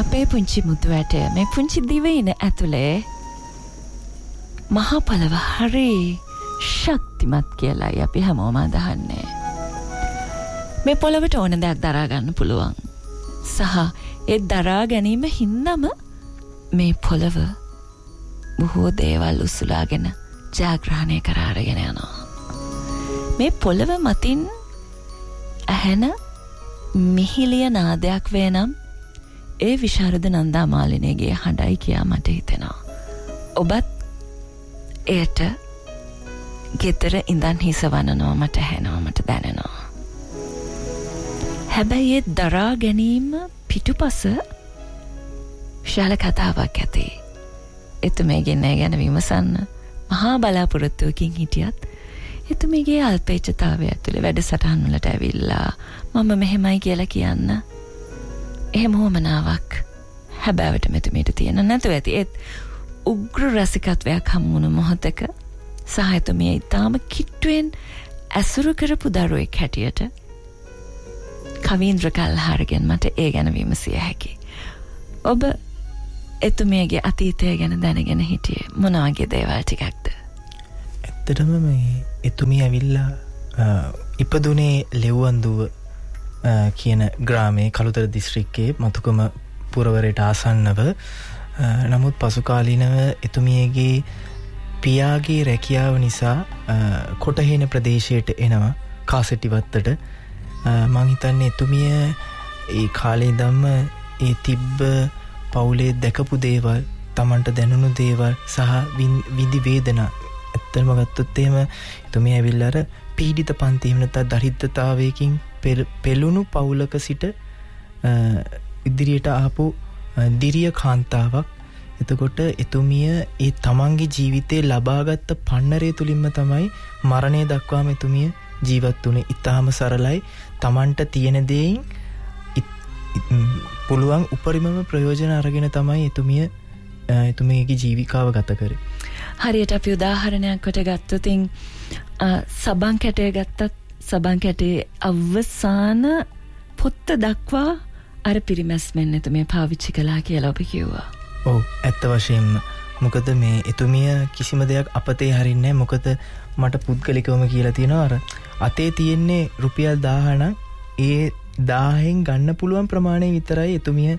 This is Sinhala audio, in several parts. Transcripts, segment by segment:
අපේ පුංචි මුතුවට මේ පුංචි දිවයින ඇතුලේ මහා පළව හරි ශක්තිමත් කියලායි අපි හැමෝම අදහන්නේ. මේ පොළවට ඕන දෙයක් දරා ගන්න පුළුවන්. සහ ඒ දරා ගැනීම හින්දාම මේ පොළව බොහෝ දේවල් උසුලාගෙන ජයග්‍රහණය කරා අරගෙන යනවා. මේ පොළව මතින් ඇහෙන මිහිලිය නාදයක් වේනම් ඒ විශාරද නන්දා මාලිනීගේ හඬයි කියා මට හිතෙනවා. ඔබත් එයට ගෙදර ඉඳන් හිස වනනවා මට ඇහෙනවා මට දැනෙනවා. හැබැයි ඒ දරා ගැනීම පිටුපස විශාල කතාවක් ඇති. එතුමේගෙන් ඒ ගැන විමසන්න මහා බලාපොරොත්තුවකින් හිටියත් එතුමේගේ අල්පේච්ඡතාවය ඇතුලේ වැඩසටහන් වලට ඇවිල්ලා මම මෙහෙමයි කියලා කියන්න එහෙම වමනාවක් හැබෑවට මෙතුමීට තියෙන නැතුව ඇති. ඒත් උග්‍ර රසිකත්වයක් හමුණු මොහොතක සහ එතුමිය ඊටාම කිට්ටුවෙන් ඇසුරු කරපු දරුවෙක් හැටියට කවීන්ද්‍ර කල්හාරගෙන් මට ඒ ගැන විමසිය හැකියි. ඔබ එතුමියගේ අතීතය ගැන දැනගෙන හිටියේ මොන වගේ දේවල් ටිකක්ද? ඇත්තටම මේ එතුමිය ඇවිල්ලා ඉපදුනේ ලෙව්වන්දුව කියන ග්‍රාමයේ කළුතර දිස්ත්‍රික්කයේ මතුකම පුරවරයට ආසන්නව. නමුත් පසුකාලීනව එතුමියගේ පියාගේ රැකියාව නිසා කොටහේන ප්‍රදේශයට එනවා කාසෙටිවත්තට. මං හිතන්නේ එතුමිය ඒ කාලේ ඉඳන්ම ඒ තිබ්බ පවුලේ දැකපු දේවල්, Tamanට දැනුණු දේවල් සහ විඳි වේදනා ඇත්තම ගත්තොත් එහෙම එතුමිය ඇවිල්ලා අර පීඩිත පන්ති එහෙම නැත්නම් දරිද්‍රතාවයකින් පෙළුණු පවුලක සිට ඉදිරියට ආපු දිරිය කාන්තාවක්. එතකොට එතුමිය ඒ තමන්ගේ ජීවිතේ ලබාගත් පන්නරය තුලින්ම තමයි මරණය දක්වාම එතුමිය ජීවත් වුණේ. ඊටාම සරලයි. තමන්ට තියෙන දේයින් පුළුවන් උපරිමම ප්‍රයෝජන අරගෙන තමයි එතුමියගේ ජීවිකාව ගත කරේ. හරියට අපි උදාහරණයක් කොට ගත්තොත් සබන් කැටය ගත්තත් සබන් කැටේ අවසාන පොත්ත දක්වා අර පිරිමැස්මෙන් එතුමිය පාවිච්චි කළා කියලා ඔබ කිව්වා. ඔව් ඇත්ත වශයෙන්ම. මොකද මේ එතුමිය කිසිම දෙයක් අපතේ හරින්නේ නැහැ. මොකද මට පුද්ගලිකවම කියලා තියෙනවා අර අතේ තියෙන්නේ රුපියල් 1000 නම් ඒ 1000න් ගන්න පුළුවන් ප්‍රමාණය විතරයි එතුමිය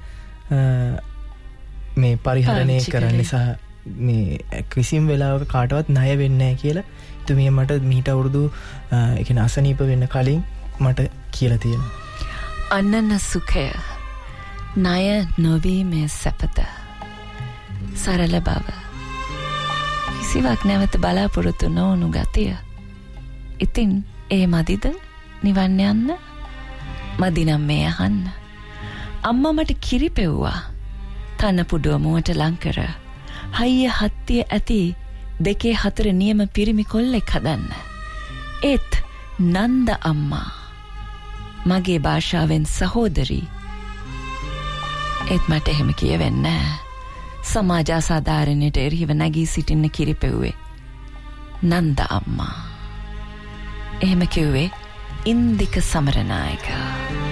මේ පරිහරණය කරන්නේ සහ මේ කිසිම වෙලාවක කාටවත් ණය වෙන්නේ නැහැ කියලා එතුමිය මට මීට අවුරුදු ඒ කියන්නේ අසනීප වෙන්න කලින් මට කියලා තියෙනවා. අනන සුඛය ණය නොවීමේ සැපත සරල බව කිසිවක් නැවත බලාපොරොත්තු නොවුණු ගතිය. ඉතින් ඒ මදිද නිවන් යන්න? මදිනම් මේ අහන්න. අම්මා මට කිරි පෙව්වා. තන පුඩුව මුවට ලං කර හයිය හත්තිය ඇති 2-4 නියම පිරිමි කොල්ලෙක් හදන්න. ඒත් නන්ද අම්මා මගේ භාෂාවෙන් සහෝදරී. ඒත් මට එහෙම කියවෙන්නේ නැහැ. සමාජ අසාධාරණයට එරෙහිව නැගී සිටින්න කිරි පෙව්වේ නන්ද අම්මා. එහෙම කිව්වේ ඉන්දික සමරනායක.